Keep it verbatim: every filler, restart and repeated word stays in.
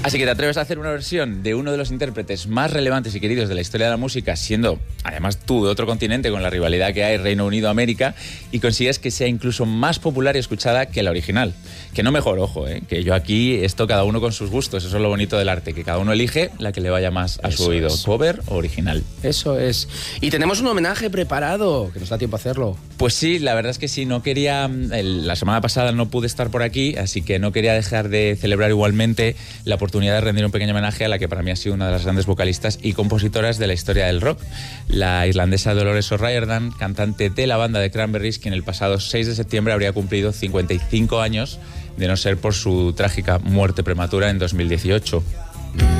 Así que te atreves a hacer una versión de uno de los intérpretes más relevantes y queridos de la historia de la música, siendo además tú de otro continente con la rivalidad que hay Reino Unido-América, y consigues que sea incluso más popular y escuchada que la original. Que no mejor, ojo, ¿eh? Que yo aquí, esto cada uno con sus gustos, eso es lo bonito del arte, que cada uno elige la que le vaya más a su oído, cover o original. Eso es. Y tenemos un homenaje preparado, que nos da tiempo a hacerlo. Pues sí, la verdad es que sí, no quería, el, la semana pasada no pude estar por aquí, así que no quería dejar de celebrar igualmente la oportunidad de rendir un pequeño homenaje a la que para mí ha sido una de las grandes vocalistas y compositoras de la historia del rock, la irlandesa Dolores O'Riordan, cantante de la banda de Cranberries, quien el pasado seis de septiembre habría cumplido cincuenta y cinco años, de no ser por su trágica muerte prematura en dos mil dieciocho.